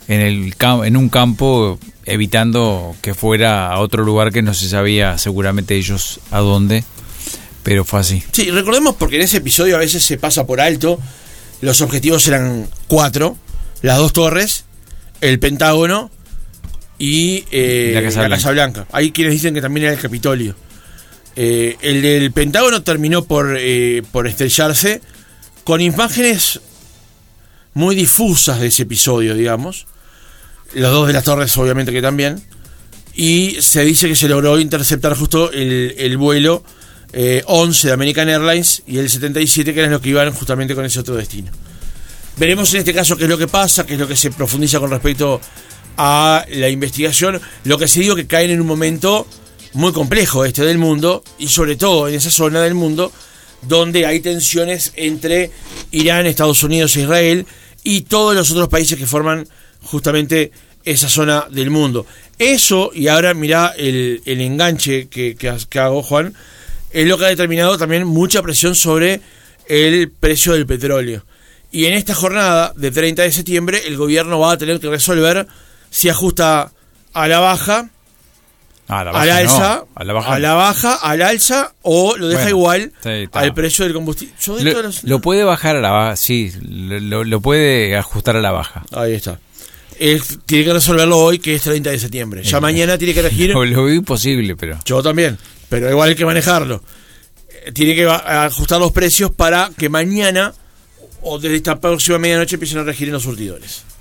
en un campo, evitando que fuera a otro lugar que no se sabía seguramente ellos a dónde, pero fue así. Sí, recordemos, porque en ese episodio a veces se pasa por alto, los objetivos eran 4, las 2 torres, el Pentágono y la Casa Blanca. Hay quienes dicen que también era el Capitolio. El del Pentágono terminó por estrellarse con imágenes muy difusas de ese episodio, digamos. Los 2 de las torres obviamente que también. Y se dice que se logró interceptar justo el vuelo 11 de American Airlines y el 77, que eran los que iban justamente con ese otro destino. Veremos en este caso qué es lo que pasa, qué es lo que se profundiza con respecto a la investigación. Lo que se digo que caen en un momento muy complejo del mundo, y sobre todo en esa zona del mundo donde hay tensiones entre Irán, Estados Unidos e Israel y todos los otros países que forman justamente esa zona del mundo. Eso, y ahora mirá el enganche que hago, Juan, es lo que ha determinado también mucha presión sobre el precio del petróleo. Y en esta jornada de 30 de septiembre el gobierno va a tener que resolver si ajusta a la baja, al alza, al alza, o lo deja igual al precio del combustible. Lo puede bajar a la baja, sí, lo puede ajustar a la baja. Ahí está. Tiene que resolverlo hoy, que es 30 de septiembre. Ya mañana tiene que elegir. Lo veo imposible, pero. Yo también, pero igual hay que manejarlo. Tiene que ajustar los precios para que mañana o desde esta próxima medianoche empiecen a regir en los surtidores.